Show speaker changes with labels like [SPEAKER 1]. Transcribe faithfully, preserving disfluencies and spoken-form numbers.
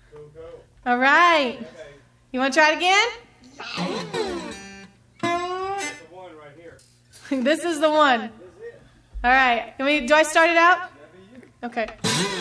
[SPEAKER 1] All right. You want to try it again?
[SPEAKER 2] That's the one right here.
[SPEAKER 1] This is the one.
[SPEAKER 2] This is it.
[SPEAKER 1] All right. Can we, do I start it out? Okay.